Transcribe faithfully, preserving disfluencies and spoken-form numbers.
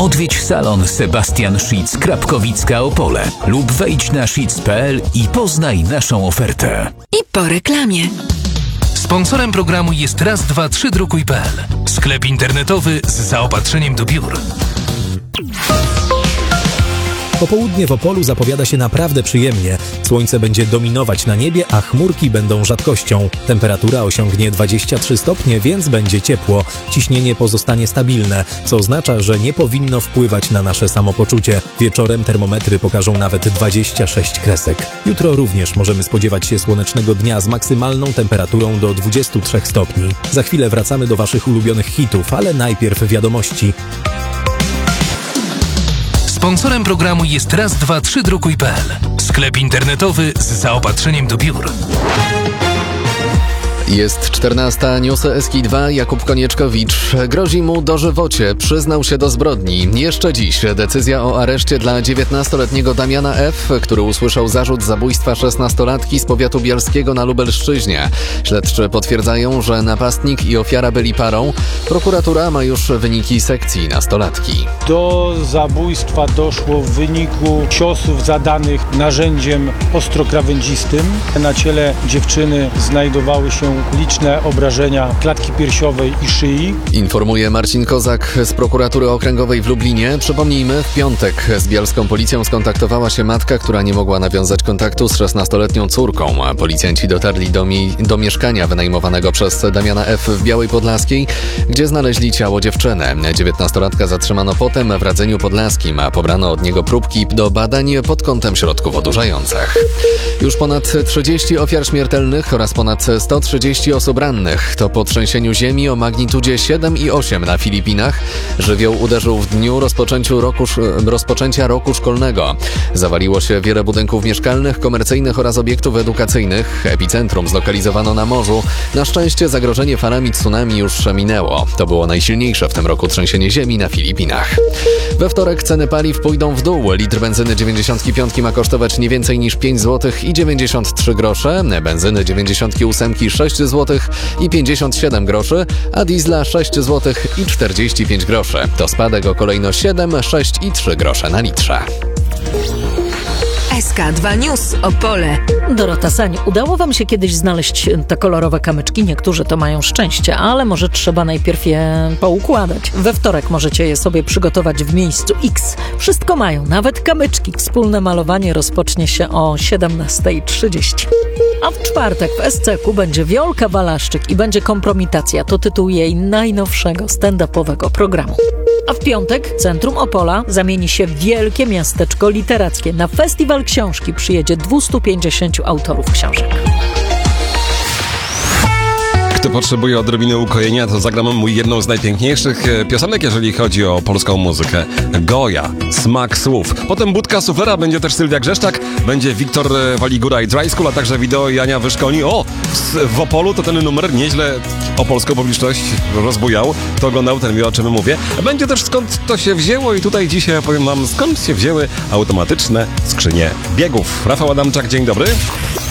Odwiedź salon Sebastian Szitz Krapkowicka Opole lub wejdź na szitz kropka pe el i poznaj naszą ofertę. I po reklamie. Sponsorem programu jest raz dwa trzy drukuj kropka pe el. Sklep internetowy z zaopatrzeniem do biur. Popołudnie w Opolu zapowiada się naprawdę przyjemnie. Słońce będzie dominować na niebie, a chmurki będą rzadkością. Temperatura osiągnie dwadzieścia trzy stopnie, więc będzie ciepło. Ciśnienie pozostanie stabilne, co oznacza, że nie powinno wpływać na nasze samopoczucie. Wieczorem termometry pokażą nawet dwadzieścia sześć kresek. Jutro również możemy spodziewać się słonecznego dnia z maksymalną temperaturą do dwudziestu trzech stopni. Za chwilę wracamy do waszych ulubionych hitów, ale najpierw wiadomości. Sponsorem programu jest raz dwa trzy drukuj kropka pe el. Sklep internetowy z zaopatrzeniem do biur. Jest czternasta, newsy S K dwa, Jakub Konieczkowicz. Grozi mu dożywocie, przyznał się do zbrodni. Jeszcze dziś decyzja o areszcie dla dziewiętnastoletniego Damiana F., który usłyszał zarzut zabójstwa szesnastolatki z powiatu bielskiego na Lubelszczyźnie. Śledczy potwierdzają, że napastnik i ofiara byli parą. Prokuratura ma już wyniki sekcji nastolatki. Do zabójstwa doszło w wyniku ciosów zadanych narzędziem ostrokrawędzistym. Na ciele dziewczyny znajdowały się liczne obrażenia klatki piersiowej i szyi. Informuje Marcin Kozak z prokuratury okręgowej w Lublinie. Przypomnijmy, w piątek z bielską policją skontaktowała się matka, która nie mogła nawiązać kontaktu z szesnastoletnią córką. Policjanci dotarli do, mi- do mieszkania wynajmowanego przez Damiana F. w Białej Podlaskiej, gdzie znaleźli ciało dziewczyny. dziewiętnastolatka zatrzymano potem w Radzeniu Podlaskim, a pobrano od niego próbki do badań pod kątem środków odurzających. Już ponad trzydzieści ofiar śmiertelnych oraz ponad sto trzydzieści osób rannych. To po trzęsieniu ziemi o magnitudzie siedem i osiem na Filipinach. Żywioł uderzył w dniu rozpoczęciu roku, rozpoczęcia roku szkolnego. Zawaliło się wiele budynków mieszkalnych, komercyjnych oraz obiektów edukacyjnych. Epicentrum zlokalizowano na morzu. Na szczęście zagrożenie falami tsunami już minęło. To było najsilniejsze w tym roku trzęsienie ziemi na Filipinach. We wtorek ceny paliw pójdą w dół. Litr benzyny dziewięćdziesiątki piątki ma kosztować nie więcej niż pięć złotych i dziewięćdziesiąt trzy grosze, benzyny dziewięćdziesiątki ósemki sześć złotych i pięćdziesiąt siedem groszy, a diesla sześć złotych i czterdzieści pięć groszy. To spadek o kolejno siedem, sześć i trzy grosze na litrze. S K dwa News Opole. Dorota Sań, udało wam się kiedyś znaleźć te kolorowe kamyczki? Niektórzy to mają szczęście, ale może trzeba najpierw je poukładać. We wtorek możecie je sobie przygotować w miejscu X. Wszystko mają, nawet kamyczki. Wspólne malowanie rozpocznie się o siedemnasta trzydzieści. A w czwartek w S C K będzie Wiolka Walaszczyk i będzie Kompromitacja. To tytuł jej najnowszego stand-upowego programu. A w piątek Centrum Opola zamieni się w wielkie miasteczko literackie. Na festiwal książki przyjedzie dwieście pięćdziesiąt autorów książek. Kto potrzebuje odrobiny ukojenia, to zagram mu jedną z najpiękniejszych piosenek, jeżeli chodzi o polską muzykę. Goja, Smak słów. Potem Budka Suflera, będzie też Sylwia Grzeszczak, będzie Wiktor Waligura i Dry School, a także wideo Jania Wyszkoni. O, w Opolu to ten numer nieźle opolską publiczność rozbujał. Kto oglądał, ten wie, o czym mówię. Będzie też skąd to się wzięło i tutaj dzisiaj opowiem wam, skąd się wzięły automatyczne skrzynie biegów. Rafał Adamczak, dzień dobry.